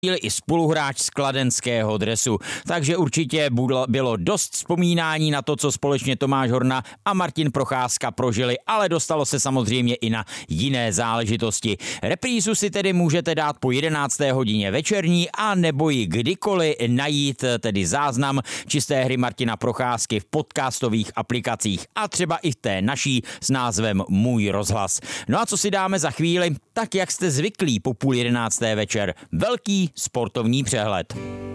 i spoluhráč z kladenského Dresu. Takže určitě bylo dost vzpomínání na to, co společně Tomáš Horna a Martin Procházka prožili, ale dostalo se samozřejmě i na jiné záležitosti. Reprízu si tedy můžete dát po 11. hodině večerní a nebo ji kdykoliv najít, tedy záznam čisté hry Martina Procházky v podcastových aplikacích a třeba i v té naší s názvem Můj rozhlas. No a co si dáme za chvíli? Tak jak jste zvyklí po 10:30 večer. Velký sportovní přehled.